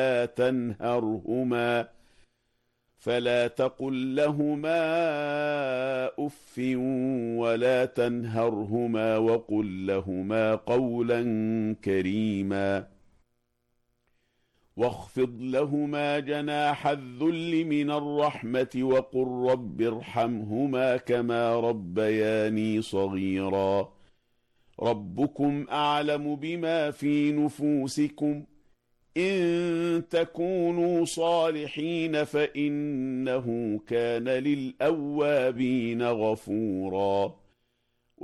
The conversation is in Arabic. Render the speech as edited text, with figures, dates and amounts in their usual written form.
تنهرهما فلا تقل لهما أف ولا تنهرهما وقل لهما قولا كريما واخفض لهما جناح الذل من الرحمة وقل رب ارحمهما كما ربياني صغيرا ربكم أعلم بما في نفوسكم إن تكونوا صالحين فإنه كان للأوابين غفورا